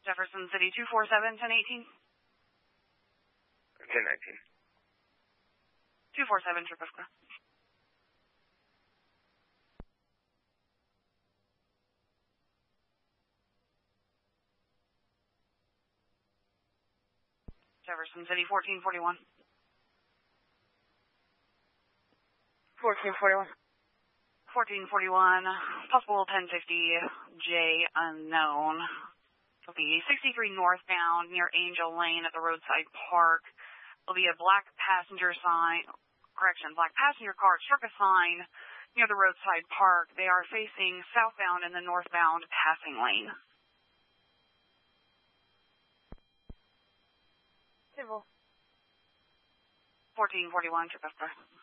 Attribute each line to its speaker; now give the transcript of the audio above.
Speaker 1: Jefferson City 247 1018.
Speaker 2: 1019.
Speaker 1: 247 Trip Oscar. Jefferson City 1441.
Speaker 3: 1441.
Speaker 1: 1441, possible 1050J unknown. It'll be 63 northbound near Angel Lane at the roadside park. There'll be a black passenger car struck a sign near the roadside park. They are facing southbound in the northbound passing lane.
Speaker 3: Civil.
Speaker 1: 1441, Trip Oscar.